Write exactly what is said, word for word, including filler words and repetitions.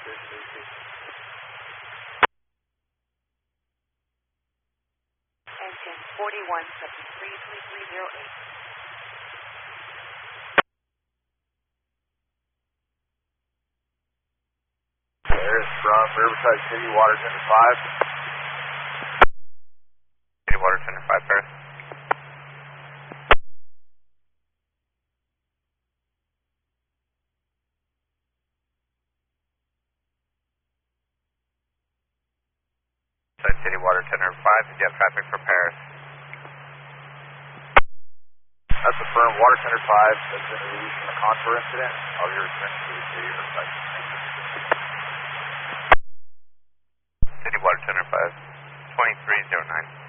Engine forty-one seven three three three zero eight. There's from Riverside City, Water Tender five. City Water Tender five, Paris. City Water Tender five, did you have traffic for Paris? That's affirmed. Water Tender five has been released from the Contour incident. All your returns to the city Riverside. City Water Tender five, twenty-three zero nine.